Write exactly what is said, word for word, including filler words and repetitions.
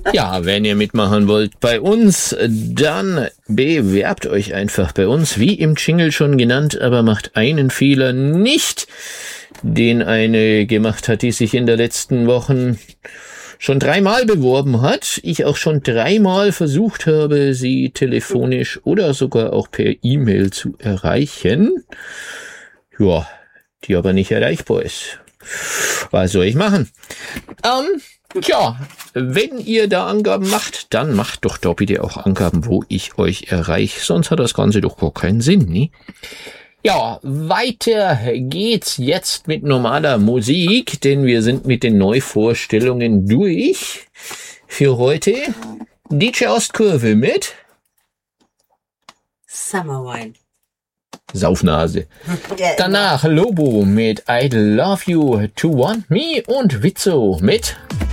Ja, wenn ihr mitmachen wollt bei uns, dann bewerbt euch einfach bei uns, wie im Jingle schon genannt, aber macht einen Fehler nicht, den eine gemacht hat, die sich in der letzten Wochen schon dreimal beworben hat. Ich auch schon dreimal versucht habe, sie telefonisch oder sogar auch per E-Mail zu erreichen. Ja, die aber nicht erreichbar ist. Was soll ich machen? Ähm, tja, wenn ihr da Angaben macht, dann macht doch da bitte auch Angaben, wo ich euch erreiche. Sonst hat das Ganze doch gar keinen Sinn, ne? Ja, weiter geht's jetzt mit normaler Musik, denn wir sind mit den Neuvorstellungen durch. Für heute D J Ostkurve mit Summer Wine. Saufnase. Danach Lobo mit I Love You to Want Me und Witzo mit